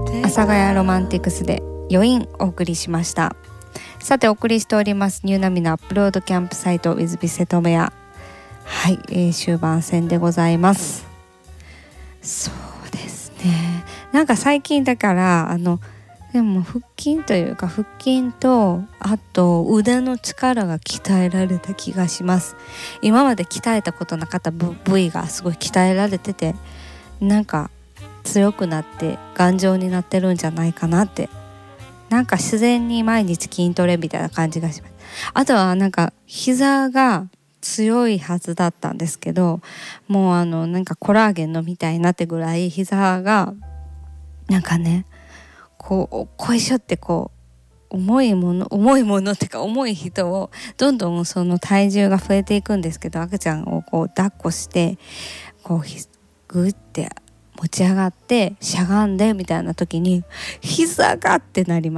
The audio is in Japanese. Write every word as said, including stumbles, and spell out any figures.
阿佐ヶ谷ロマンティクスで余韻お送りしました。さてお送りしておりますニューナミのアップロードキャンプサイト with ビセトメア、はい、えー、終盤戦でございます。そうですね、なんか最近だからあのでも腹筋というか腹筋とあと腕の力が鍛えられた気がします。今まで鍛えたことなかった部位がすごい鍛えられてて、なんか強くなって頑丈になってるんじゃないかなって、なんか自然に毎日筋トレみたいな感じがします。あとはなんか膝が強いはずだったんですけど、もうあのなんかコラーゲンのみたいになってぐらい膝がなんかねこうこいしょってこう重いもの重いものってか重い人をどんどんその体重が増えていくんですけど、赤ちゃんをこう抱っこしてこうグッて持ち上がってしゃがんでみたいな時に膝がってなります。